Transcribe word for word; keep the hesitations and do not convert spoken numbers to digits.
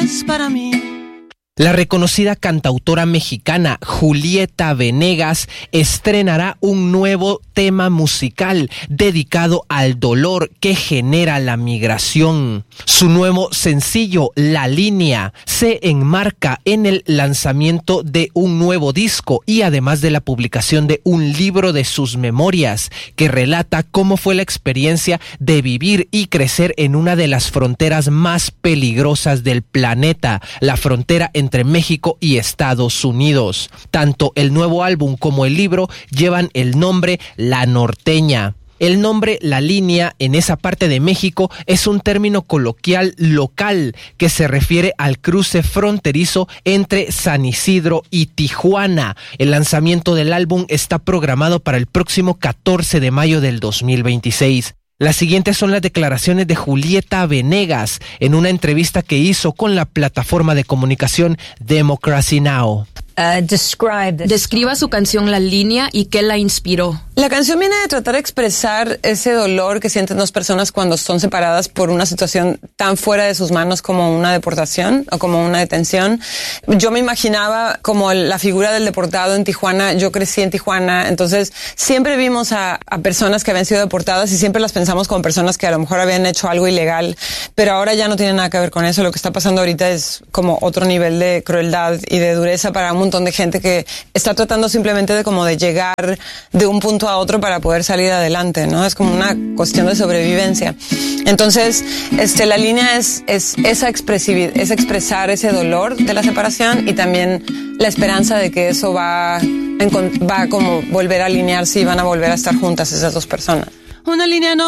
es para mí. La reconocida cantautora mexicana Julieta Venegas estrenará un nuevo tema musical dedicado al dolor que genera la migración. Su nuevo sencillo, La Línea, se enmarca en el lanzamiento de un nuevo disco y además de la publicación de un libro de sus memorias que relata cómo fue la experiencia de vivir y crecer en una de las fronteras más peligrosas del planeta, la frontera entre entre México y Estados Unidos. Tanto el nuevo álbum como el libro llevan el nombre La Norteña. El nombre La Línea en esa parte de México es un término coloquial local que se refiere al cruce fronterizo entre San Isidro y Tijuana. El lanzamiento del álbum está programado para el próximo catorce de mayo del dos mil veintiséis. Las siguientes son las declaraciones de Julieta Venegas en una entrevista que hizo con la plataforma de comunicación Democracy Now! Uh, Describa su canción La Línea y qué la inspiró. La canción viene de tratar de expresar ese dolor que sienten dos personas cuando son separadas por una situación tan fuera de sus manos como una deportación o como una detención. Yo me imaginaba como la figura del deportado en Tijuana. Yo crecí en Tijuana, entonces siempre vimos a, a personas que habían sido deportadas y siempre las pensamos como personas que a lo mejor habían hecho algo ilegal, pero ahora ya no tiene nada que ver con eso. Lo que está pasando ahorita es como otro nivel de crueldad y de dureza para un montón de gente que está tratando simplemente de como de llegar de un punto a otro para poder salir adelante, ¿no? Es como una cuestión de sobrevivencia. Entonces, este, la línea es, es esa expresividad, es expresar ese dolor de la separación y también la esperanza de que eso va, va a como volver a alinearse y van a volver a estar juntas esas dos personas. Una línea no